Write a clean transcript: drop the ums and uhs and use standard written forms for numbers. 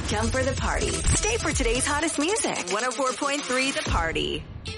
Come for the party. Stay for today's hottest music. 104.3 The Party.